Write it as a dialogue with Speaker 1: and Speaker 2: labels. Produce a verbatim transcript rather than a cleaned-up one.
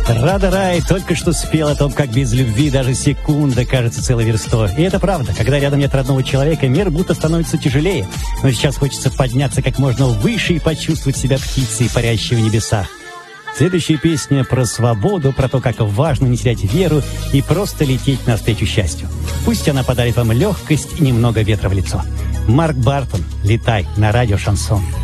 Speaker 1: Рада Рай только что спел о том, как без любви даже секунда кажется целой верстой. И это правда. Когда рядом нет родного человека, мир будто становится тяжелее. Но сейчас хочется подняться как можно выше и почувствовать себя птицей, парящей в небесах. Следующая песня про свободу, про то, как важно не терять веру и просто лететь навстречу счастью. Пусть она подарит вам легкость и немного ветра в лицо. Марк Бартон, «Летай» на радио «Шансон».